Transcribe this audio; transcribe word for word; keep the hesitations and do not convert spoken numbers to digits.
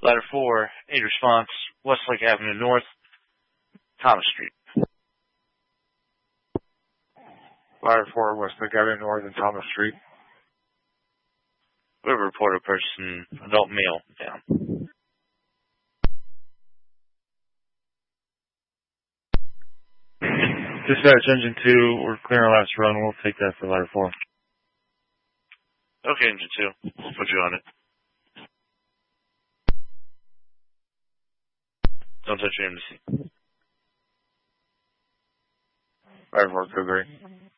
Ladder four, aid response, Westlake Avenue North, Thomas Street. Ladder four, Westlake Avenue North and Thomas Street. We have a reported person, adult male, down. Dispatch engine two, we're clearing our last run. We'll take that for ladder four. Okay, engine two. We'll put you on it. Don't touch your embassy. Ladder four, two three.